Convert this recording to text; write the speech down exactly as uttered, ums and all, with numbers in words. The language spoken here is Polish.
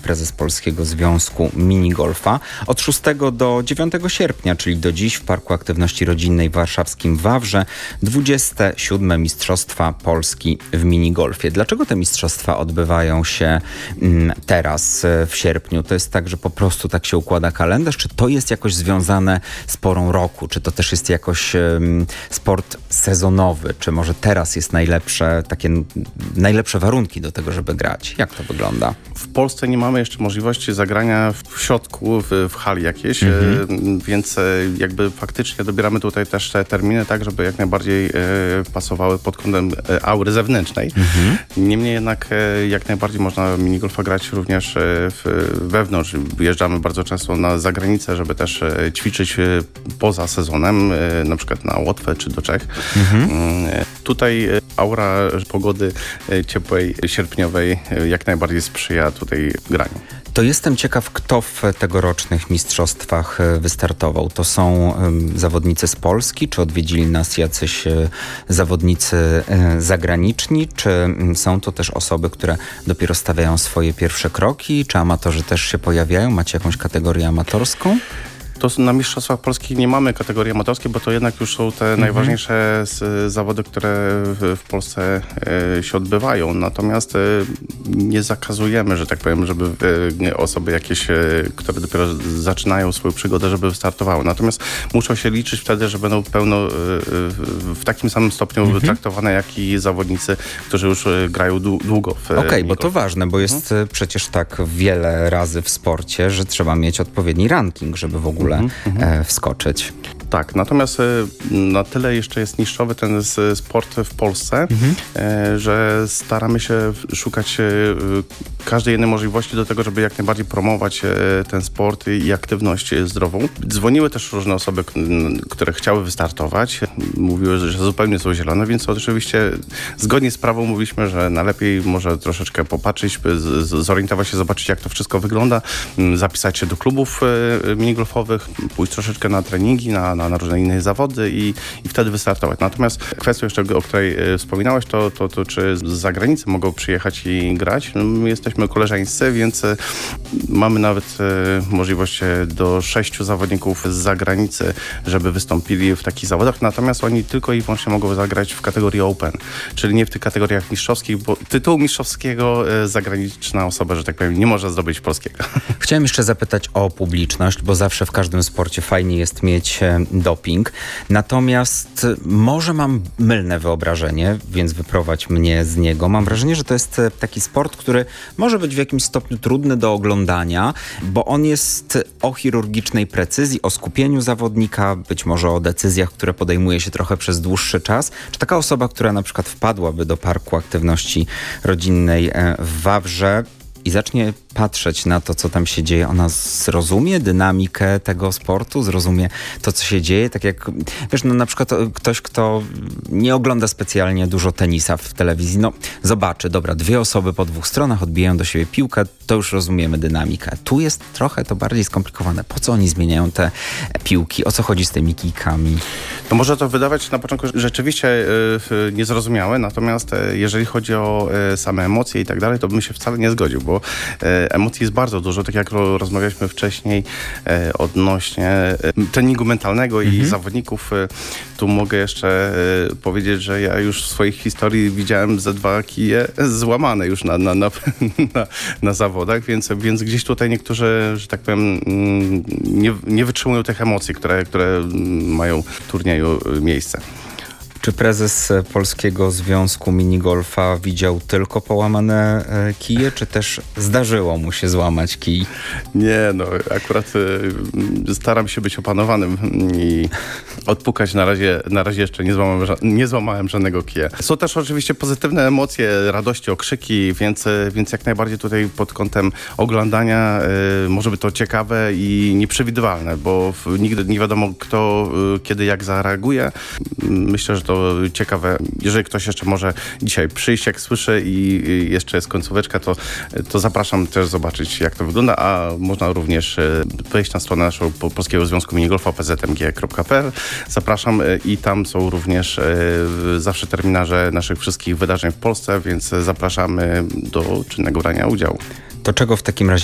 prezes Polskiego Związku Minigolfa. Od szóstego do dziewiątego sierpnia, czyli do dziś, w Parku Aktywności Rodzinnej w warszawskim Wawrze dwudzieste siódme Mistrzostwa Polski w minigolfie. Dlaczego te mistrzostwa odbywają się mm, teraz w sierpniu? To jest tak, że po prostu tak się układa kalendarz? Czy to jest jakoś związane z porą roku? Czy to też jest jakoś um, sport sezonowy? Czy może teraz jest najlepsze, takie najlepsze warunki do tego, żeby grać? Jak to wygląda? W Polsce nie mamy jeszcze możliwości zagrania w środku, w, w hali jakiejś, mhm. więc jakby faktycznie dobieramy tutaj też te terminy tak, żeby jak najbardziej pasowały pod kątem aury zewnętrznej. Mhm. Niemniej jednak jak najbardziej można minigolfa grać również w, wewnątrz. Wyjeżdżamy bardzo często na zagranicę, żeby też ćwiczyć poza sezonem, na przykład na Łotwę czy do Czech. Mhm. Tutaj aura pogody ciepłej, sierpniowej jak najbardziej sprzyja tutaj graniu. To jestem ciekaw, kto w tegorocznych mistrzostwach wystartował. To są um, zawodnicy z Polski, czy odwiedzili nas jacyś um, zawodnicy um, zagraniczni, czy um, są to też osoby, które dopiero stawiają swoje pierwsze kroki, czy amatorzy też się pojawiają? Macie jakąś kategorię amatorską? To na Mistrzostwach Polski nie mamy kategorii amatorskiej, bo to jednak już są te mhm. najważniejsze z, zawody, które w, w Polsce e, się odbywają. Natomiast e, nie zakazujemy, że tak powiem, żeby e, osoby jakieś, e, które dopiero zaczynają swoją przygodę, żeby wystartowały. Natomiast muszą się liczyć wtedy, że będą pełno e, w takim samym stopniu mhm. traktowane, jak i zawodnicy, którzy już e, grają długo. Okej, okay, bo to ważne, bo jest mhm. przecież tak wiele razy w sporcie, że trzeba mieć odpowiedni ranking, żeby w ogóle Mm-hmm. wskoczyć. Tak, natomiast na tyle jeszcze jest niszczowy ten sport w Polsce, mm-hmm. że staramy się szukać każdej jednej możliwości do tego, żeby jak najbardziej promować ten sport i aktywność zdrową. Dzwoniły też różne osoby, które chciały wystartować. Mówiły, że zupełnie są zielone, więc oczywiście zgodnie z prawą mówiliśmy, że najlepiej może troszeczkę popatrzeć, zorientować się, zobaczyć, jak to wszystko wygląda, zapisać się do klubów minigolfowych, pójść troszeczkę na treningi, na, na, na różne inne zawody i, i wtedy wystartować. Natomiast kwestia jeszcze, o której e, wspominałeś, to, to, to czy z zagranicy mogą przyjechać i grać. No, my jesteśmy koleżeńscy, więc e, mamy nawet e, możliwość e, do sześciu zawodników z zagranicy, żeby wystąpili w takich zawodach. Natomiast oni tylko i wyłącznie mogą zagrać w kategorii Open, czyli nie w tych kategoriach mistrzowskich, bo tytułu mistrzowskiego e, zagraniczna osoba, że tak powiem, nie może zdobyć polskiego. Chciałem jeszcze zapytać o publiczność, bo zawsze w każdym sporcie fajnie jest mieć doping. Natomiast może mam mylne wyobrażenie, więc wyprowadź mnie z niego. Mam wrażenie, że to jest taki sport, który może być w jakimś stopniu trudny do oglądania, bo on jest o chirurgicznej precyzji, o skupieniu zawodnika, być może o decyzjach, które podejmuje się trochę przez dłuższy czas. Czy taka osoba, która na przykład wpadłaby do Parku Aktywności Rodzinnej w Wawrze i zacznie patrzeć na to, co tam się dzieje, ona zrozumie dynamikę tego sportu, zrozumie to, co się dzieje, tak jak, wiesz, no na przykład ktoś, kto nie ogląda specjalnie dużo tenisa w telewizji, no zobaczy, dobra, dwie osoby po dwóch stronach odbijają do siebie piłkę, to już rozumiemy dynamikę. Tu jest trochę to bardziej skomplikowane. Po co oni zmieniają te piłki? O co chodzi z tymi kijkami? No może to wydawać na początku rzeczywiście yy, niezrozumiałe, natomiast yy, jeżeli chodzi o yy, same emocje i tak dalej, to bym się wcale nie zgodził, bo yy, emocji jest bardzo dużo, tak jak rozmawialiśmy wcześniej yy, odnośnie yy, treningu mentalnego mhm. i zawodników. Yy, tu mogę jeszcze yy, powiedzieć, że ja już w swojej historii widziałem ze dwa kije złamane już na, na, na, na, na zawodach, więc, więc gdzieś tutaj niektórzy, że tak powiem, nie, nie wytrzymują tych emocji, które, które mają w turnieju miejsce. Czy prezes Polskiego Związku Minigolfa widział tylko połamane e, kije, czy też zdarzyło mu się złamać kij? Nie, no akurat e, staram się być opanowanym i odpukać na razie, na razie jeszcze nie złamałem, nie złamałem żadnego kija. Są też oczywiście pozytywne emocje, radości, okrzyki, więc, więc jak najbardziej tutaj pod kątem oglądania e, może być to ciekawe i nieprzewidywalne, bo w, nigdy nie wiadomo kto, e, kiedy, jak zareaguje. Myślę, że to ciekawe. Jeżeli ktoś jeszcze może dzisiaj przyjść, jak słyszy i jeszcze jest końcóweczka, to, to zapraszam też zobaczyć, jak to wygląda, a można również wejść na stronę naszego Polskiego Związku Minigolfa p z m g kropka p l. Zapraszam i tam są również zawsze terminarze naszych wszystkich wydarzeń w Polsce, więc zapraszamy do czynnego brania udziału. To czego w takim razie